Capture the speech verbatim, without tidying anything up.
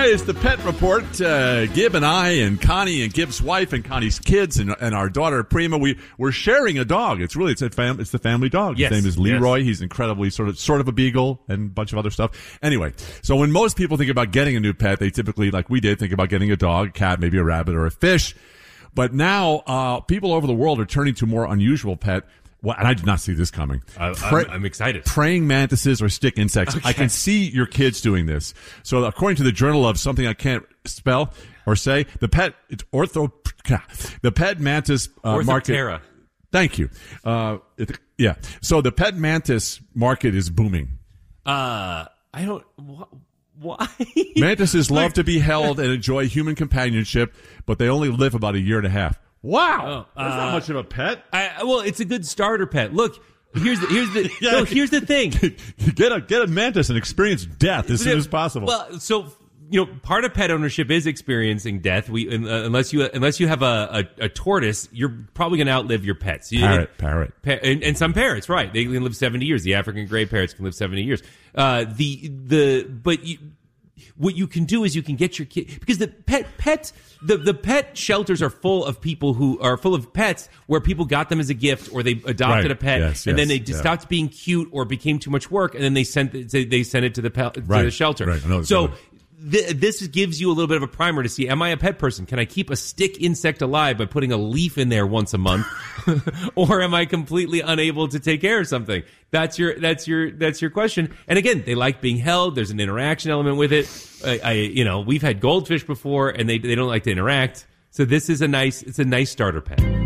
Hi, it's the Pet Report. Uh, Gib and I and Connie and Gib's wife and Connie's kids and, and our daughter Prima, we, we're sharing a dog. It's really, it's a fam, it's the family dog. Yes. His name is Leroy. Yes. He's incredibly sort of, sort of a beagle and a bunch of other stuff. Anyway, so when most people think about getting a new pet, they typically, like we did, think about getting a dog, a cat, maybe a rabbit or a fish. But now, uh, people over the world are turning to a more unusual pet. Well, and I did not see this coming. I, Pra- I'm, I'm excited. Praying mantises or stick insects. Okay. I can see your kids doing this. So according to the Journal of something I can't spell or say, the pet, it's ortho, the pet mantis uh, market. Orthoptera. Thank you. Uh, it, yeah. So the pet mantis market is booming. Uh, I don't, wh- why? Mantises love to be held and enjoy human companionship, but they only live about a year and a half. Wow, oh, that's uh, not much of a pet. I, well, it's a good starter pet. Look, here's the here's the Yeah. no, here's the thing. get a get a mantis and experience death as soon as possible. Well, so you know, part of pet ownership is experiencing death. We uh, unless you unless you have a, a, a tortoise, you're probably going to outlive your pets. You, parrot, it, parrot, pa- and, and some parrots, right? They can live seventy years. The African gray parrots can live seventy years. Uh, the the but you. What you can do is you can get your kid, because the pet pet the, the pet shelters are full of people who are full of pets where people got them as a gift or they adopted Right. a pet Yes, and yes, then they just yeah. stopped being cute or became too much work and then they sent it, they, they sent it to the pe- to Right. the shelter. Right. I know So exactly. th- this gives you a little bit of a primer to see, am I a pet person? Can I keep a stick insect alive by putting a leaf in there once a month? Or am I completely unable to take care of something? That's your that's your that's your question. And again, they like being held. There's an interaction element with it. I, I you know, we've had goldfish before and they they don't like to interact. So this is a nice it's a nice starter pet.